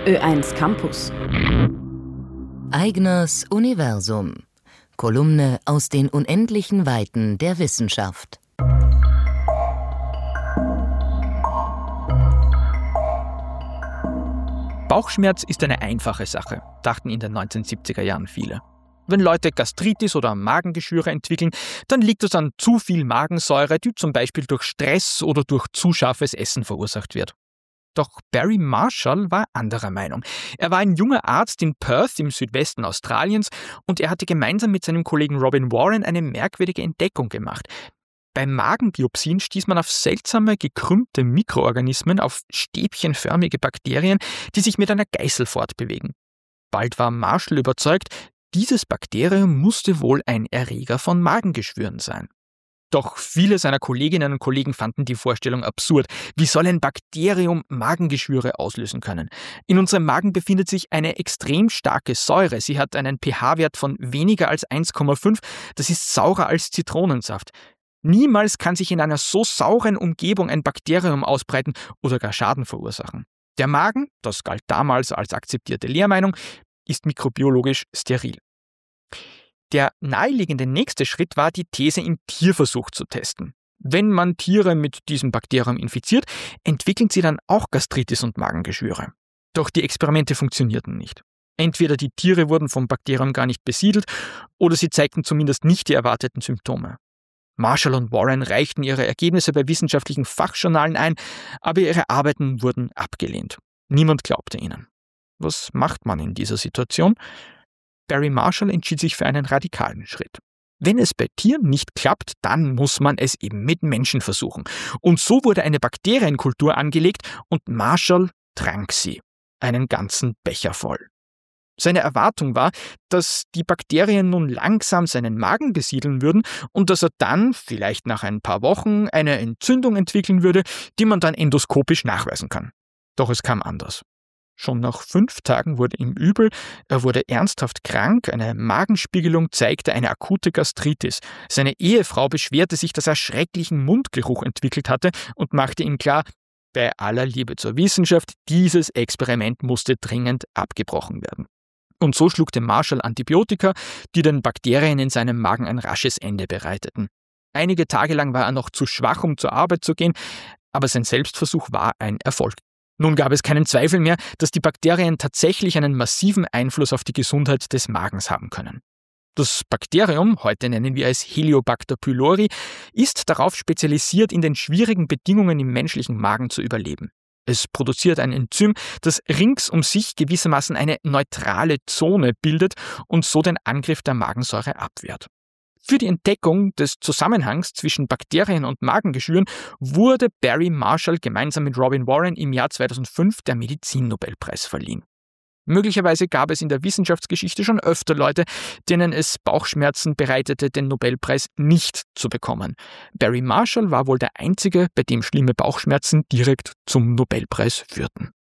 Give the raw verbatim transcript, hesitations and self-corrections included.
Ö eins Campus. Aigners Universum. Kolumne aus den unendlichen Weiten der Wissenschaft. Bauchschmerz ist eine einfache Sache, dachten in den neunzehnhundertsiebziger Jahren viele. Wenn Leute Gastritis oder Magengeschwüre entwickeln, dann liegt es an zu viel Magensäure, die zum Beispiel durch Stress oder durch zu scharfes Essen verursacht wird. Doch Barry Marshall war anderer Meinung. Er war ein junger Arzt in Perth im Südwesten Australiens und er hatte gemeinsam mit seinem Kollegen Robin Warren eine merkwürdige Entdeckung gemacht. Bei Magenbiopsien stieß man auf seltsame, gekrümmte Mikroorganismen, auf stäbchenförmige Bakterien, die sich mit einer Geißel fortbewegen. Bald war Marshall überzeugt, dieses Bakterium musste wohl ein Erreger von Magengeschwüren sein. Doch viele seiner Kolleginnen und Kollegen fanden die Vorstellung absurd. Wie soll ein Bakterium Magengeschwüre auslösen können? In unserem Magen befindet sich eine extrem starke Säure. Sie hat einen pH-Wert von weniger als eins Komma fünf. Das ist saurer als Zitronensaft. Niemals kann sich in einer so sauren Umgebung ein Bakterium ausbreiten oder gar Schaden verursachen. Der Magen, das galt damals als akzeptierte Lehrmeinung, ist mikrobiologisch steril. Der naheliegende nächste Schritt war, die These im Tierversuch zu testen. Wenn man Tiere mit diesem Bakterium infiziert, entwickeln sie dann auch Gastritis und Magengeschwüre. Doch die Experimente funktionierten nicht. Entweder die Tiere wurden vom Bakterium gar nicht besiedelt oder sie zeigten zumindest nicht die erwarteten Symptome. Marshall und Warren reichten ihre Ergebnisse bei wissenschaftlichen Fachjournalen ein, aber ihre Arbeiten wurden abgelehnt. Niemand glaubte ihnen. Was macht man in dieser Situation? Barry Marshall entschied sich für einen radikalen Schritt. Wenn es bei Tieren nicht klappt, dann muss man es eben mit Menschen versuchen. Und so wurde eine Bakterienkultur angelegt und Marshall trank sie. Einen ganzen Becher voll. Seine Erwartung war, dass die Bakterien nun langsam seinen Magen besiedeln würden und dass er dann, vielleicht nach ein paar Wochen, eine Entzündung entwickeln würde, die man dann endoskopisch nachweisen kann. Doch es kam anders. Schon nach fünf Tagen wurde ihm übel, er wurde ernsthaft krank, eine Magenspiegelung zeigte eine akute Gastritis. Seine Ehefrau beschwerte sich, dass er schrecklichen Mundgeruch entwickelt hatte und machte ihm klar, bei aller Liebe zur Wissenschaft, dieses Experiment musste dringend abgebrochen werden. Und so schluckte Marshall Antibiotika, die den Bakterien in seinem Magen ein rasches Ende bereiteten. Einige Tage lang war er noch zu schwach, um zur Arbeit zu gehen, aber sein Selbstversuch war ein Erfolg. Nun gab es keinen Zweifel mehr, dass die Bakterien tatsächlich einen massiven Einfluss auf die Gesundheit des Magens haben können. Das Bakterium, heute nennen wir es Heliobacter pylori, ist darauf spezialisiert, in den schwierigen Bedingungen im menschlichen Magen zu überleben. Es produziert ein Enzym, das rings um sich gewissermaßen eine neutrale Zone bildet und so den Angriff der Magensäure abwehrt. Für die Entdeckung des Zusammenhangs zwischen Bakterien und Magengeschwüren wurde Barry Marshall gemeinsam mit Robin Warren im Jahr zweitausendfünf der Medizinnobelpreis verliehen. Möglicherweise gab es in der Wissenschaftsgeschichte schon öfter Leute, denen es Bauchschmerzen bereitete, den Nobelpreis nicht zu bekommen. Barry Marshall war wohl der Einzige, bei dem schlimme Bauchschmerzen direkt zum Nobelpreis führten.